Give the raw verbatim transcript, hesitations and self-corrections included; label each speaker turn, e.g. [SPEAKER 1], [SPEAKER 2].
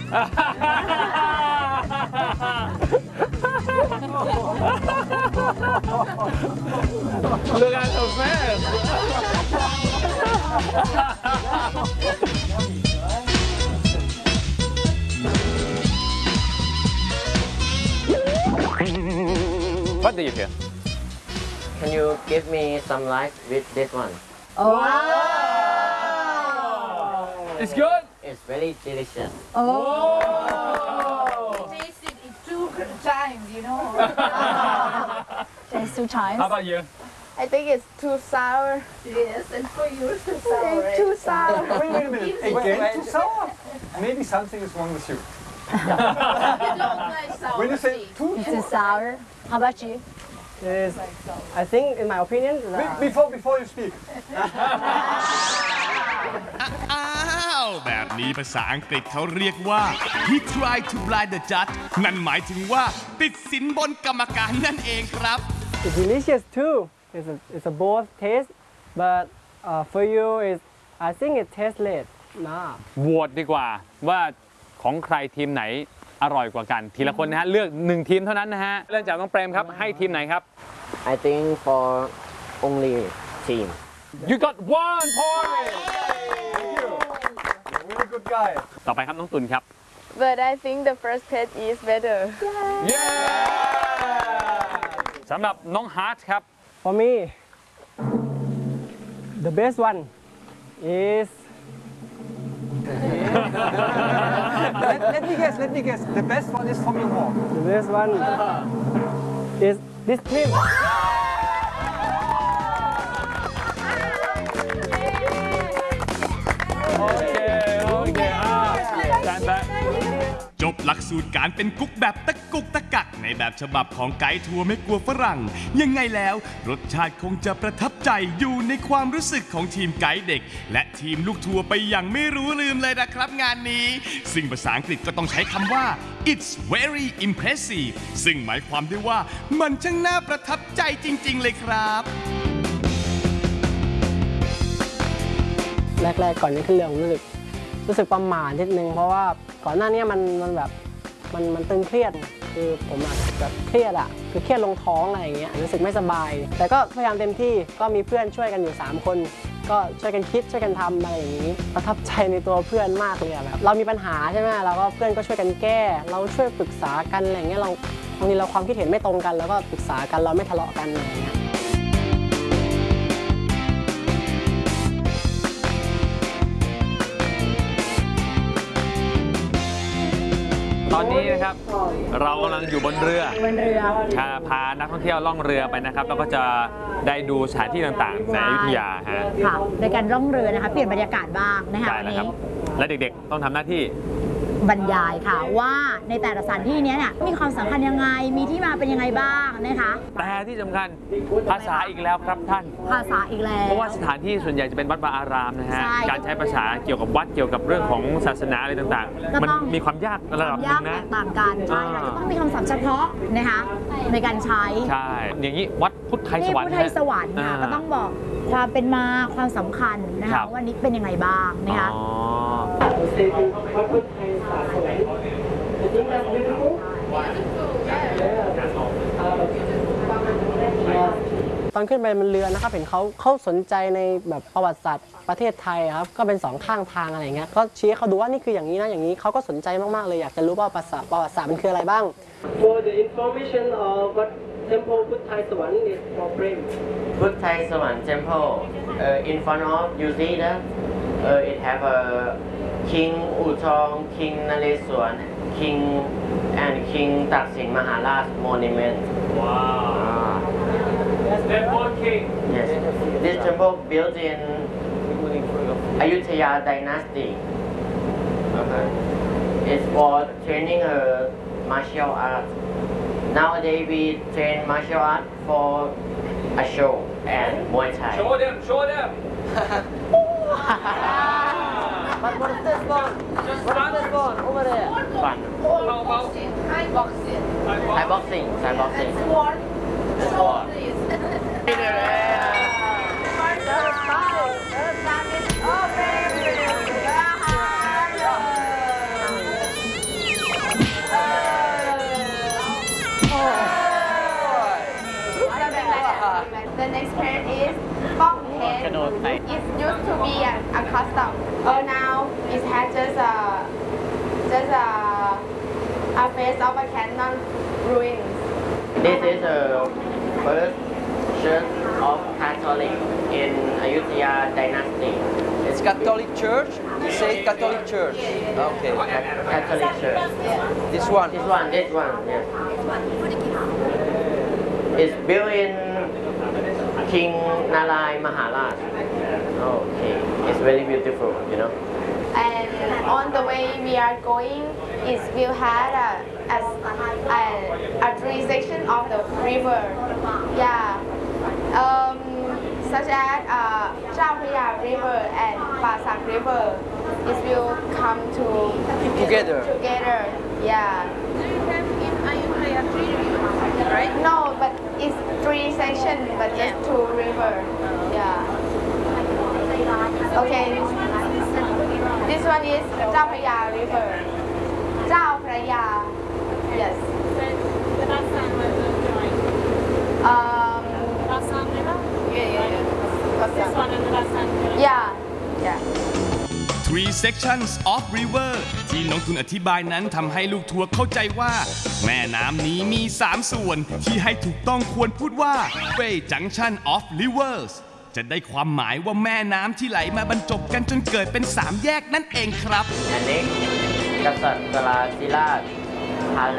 [SPEAKER 1] Look at the face. What do you feel?
[SPEAKER 2] Can you give me some rice with this one?
[SPEAKER 3] Oh.
[SPEAKER 1] It's good.
[SPEAKER 2] It's very delicious.
[SPEAKER 3] Oh.
[SPEAKER 4] Tasted it two times, you know.
[SPEAKER 3] Taste two times.
[SPEAKER 1] How about you?
[SPEAKER 5] I think it's too sour.
[SPEAKER 4] Yes, and for you it's too sour.
[SPEAKER 5] It's too sour.
[SPEAKER 6] Wait, wait a minute. Again, too sour? Maybe something is wrong with you.
[SPEAKER 4] You don't like sour.
[SPEAKER 6] When you say too,
[SPEAKER 3] Too sour. How about you?
[SPEAKER 7] Is I think in my opinion
[SPEAKER 6] Be- before before you speak.
[SPEAKER 8] อ้าวแบบนี้ภาษาอังกฤษเขาเรียกว่า he tried to blind the judge นั่นหมายถึงว่าติดสินบนกรรมการนั่นเองครับ
[SPEAKER 7] it's delicious too. It's a, it's a both taste, but uh, for you is I think it tastes late. Nah.
[SPEAKER 1] โหวตดีกว่าว่าของใครทีมไหนอร่อยกว่ากันทีละคนนะฮะเลือกหนึ่งทีมเท่านั้นนะฮะเริ่มจากน้องเปรมครับให้ทีมไหนครับ
[SPEAKER 2] I think for only team.
[SPEAKER 1] You got one point
[SPEAKER 6] Really good guy.
[SPEAKER 1] ต่อไปครับน้องตุลครับ
[SPEAKER 5] But I think the first page is better.
[SPEAKER 1] Yeah สำหรับน้องฮาร์ทครับ
[SPEAKER 7] For me, the best one is.
[SPEAKER 6] let, let me guess. Let me guess. The best one is from your mom.
[SPEAKER 7] The best one is this trip.
[SPEAKER 1] โอเคโอเคอ่าจานแบะ
[SPEAKER 8] จบหลักสูตรการเป็นกุ๊กแบบตะกุกตะกักในแบบฉบับของไกด์ทัวร์ไม่กลัวฝรั่งยังไงแล้วรสชาติคงจะประทับใจอยู่ในความรู้สึกของทีมไกด์เด็กและทีมลูกทัวร์ไปอย่างไม่รู้ลืมเลยนะครับงานนี้ซึ่งภาษาอังกฤษก็ต้องใช้คำว่า it's very impressive ซึ่งหมายความได้ว่ามันช่างน่าประทับใจจริงๆเลยครับ
[SPEAKER 7] แรกๆก่อนนี้ขึ้นเรือผมรู้สึกรู้สึกประหม่านิดนึงเพราะว่าก่อนหน้านี้มันมันแบบมันมันตึงเครียดคือผมแบบเครียดอ่ะคือเครียดลงท้องอะไรอย่างเงี้ยรู้สึกไม่สบายแต่ก็พยายามเต็มที่ก็มีเพื่อนช่วยกันอยู่สามคนก็ช่วยกันคิดช่วยกันทำอะไรอย่างนี้ประทับใจในตัวเพื่อนมากเลยแบบเรามีปัญหาใช่ไหมเราก็เพื่อนก็ช่วยกันแก้เราช่วยปรึกษากันอะไรอย่างเงี้ยเราบางทีเราความคิดเห็นไม่ตรงกันแล้วก็ปรึกษากันเราไม่ทะเลาะกันอะไรอย่างเงี้ย
[SPEAKER 1] ตอนนี้นะครับเรากำลังอยู่บนเรือบ
[SPEAKER 3] นเรือ
[SPEAKER 1] พานักท่องเที่ยวล่องเรือไปนะครับแล้วก็จะได้ดูสถานที่ต่างๆในอยุธยาฮะ
[SPEAKER 3] ค่ะโดยการล่องเรือนะคะเปลี่ยนบรรยากาศบ้างนะคะ
[SPEAKER 1] ใช่
[SPEAKER 3] วัน
[SPEAKER 1] แล้วครั
[SPEAKER 3] นี้
[SPEAKER 1] บและเด็กๆต้องทำหน้าที่
[SPEAKER 3] บรรยายค่ะว่าในแต่ละสถานที่นี้เนี่ยมีความสำคัญยังไงมีที่มาเป็นยังไงบ้างนะคะ
[SPEAKER 1] แต่ที่สำคัญภาษาอีกแล้วครับท่าน
[SPEAKER 3] ภาษาอีกแล้ว
[SPEAKER 1] เพราะว่าสถานที่ส่วนใหญ่จะเป็นวัดวาอารามนะฮะ
[SPEAKER 3] ใช่
[SPEAKER 1] การใช้ภาษาเกี่ยวกับวัดเกี่ยวกับเรื่องของศาสนาอะไรต่าง
[SPEAKER 3] ก็
[SPEAKER 1] ๆ มัน
[SPEAKER 3] ต้อง
[SPEAKER 1] มีความยากระดับห
[SPEAKER 3] ยา
[SPEAKER 1] นึ่
[SPEAKER 3] ก
[SPEAKER 1] ง
[SPEAKER 3] แต
[SPEAKER 1] นะ
[SPEAKER 3] กต่างกันใช่ค่ะจะต้องมีคำศัพท์เฉพาะนะคะในการใช้
[SPEAKER 1] ใช่อย่างนี้วัดพุทธไทยส
[SPEAKER 3] นี่
[SPEAKER 1] วรร
[SPEAKER 3] พุ
[SPEAKER 1] ค์
[SPEAKER 3] ทธไทยสวรรค์ค่ะ
[SPEAKER 1] า
[SPEAKER 3] ก็ต้องบอกความเป็นมาความสำคัญนะ
[SPEAKER 1] ครั
[SPEAKER 3] คะ
[SPEAKER 1] บ
[SPEAKER 3] ว่านี้เป็นยังไงบ้างนะคะ
[SPEAKER 1] อ๋อ
[SPEAKER 7] ตอนขึ้นไปบนเรือนะครับเห็นเขาเขาสนใจในแบบประวัติศาสตร์ประเทศไทยครับก็เป็นสองข้างทางอะไรเงี้ยก็ชี้ให้เขาดูว่านี่คืออย่างนี้นะอย่างนี้เขาก็สนใจมากๆเลยอยากจะรู้ว่าประวัติศาสตร์ประวัติศาสตร์มันคืออะไรบ้าง For the information of what temple พุทธไทยสวรรค์ is for frame
[SPEAKER 2] Put Thai Sawan Temple uh, in front of you see that uh, it have a King Utong, King Naleswaran, King and King Taksin Maharaj monument.
[SPEAKER 1] Wow. Temple King.
[SPEAKER 2] Yes, this temple built in Ayutthaya dynasty. Okay. It's for training her martial art. Nowadays we train martial art for a show and Muay Thai.
[SPEAKER 1] Show them, show them.
[SPEAKER 7] But what is this one?
[SPEAKER 1] Just
[SPEAKER 7] What is this one? Over there.
[SPEAKER 2] Fun.
[SPEAKER 1] How about
[SPEAKER 4] Thai boxing.
[SPEAKER 2] Thai boxing. Thai boxing.
[SPEAKER 4] Sword. Sword, please.
[SPEAKER 5] next place is Bong Head. It used to be a, a custom, but now it has just a just a a face of a cannon ruins.
[SPEAKER 2] This is the first church of Catholic in Ayutthaya dynasty.
[SPEAKER 6] It's Catholic Church. You say Catholic Church. Okay.
[SPEAKER 2] Catholic church.
[SPEAKER 6] This one.
[SPEAKER 2] This one, this one, yeah. It's built in King Nalai Maharaj. Okay, it's very beautiful, you know.
[SPEAKER 5] And on the way we are going, it will have a, a, a, a three section of the river. Yeah. Um, such as uh, Chao Phraya River and Pasak River. It will come to
[SPEAKER 6] Together.
[SPEAKER 5] Together. Yeah.
[SPEAKER 4] Do you have in Ayutthaya three rivers, right?
[SPEAKER 5] No, but it's three sections, but just two river. Yeah. Okay. This one is Chao Phraya River. Chao Phraya. Yes.
[SPEAKER 4] The last time was joined.
[SPEAKER 5] Um.
[SPEAKER 4] Last time river? Yeah, yeah, yeah.
[SPEAKER 5] What's
[SPEAKER 4] This
[SPEAKER 5] that?
[SPEAKER 4] one and the last time.
[SPEAKER 5] Yeah. Yeah.
[SPEAKER 8] Three sections of river ที่น้องตุนอธิบายนั้นทำให้ลูกทัวร์เข้าใจว่า แม่น้ำนี้มีสามส่วนที่ให้ถูกต้องควรพูดว่า Bay Junction of Rivers จะได้ความหมายว่าแม่น้ำที่ไหลมาบรรจบกันจนเกิดเป็นสามแยกนั่นเองครับ
[SPEAKER 2] And next กษัตริย์กลาธิราชพาเล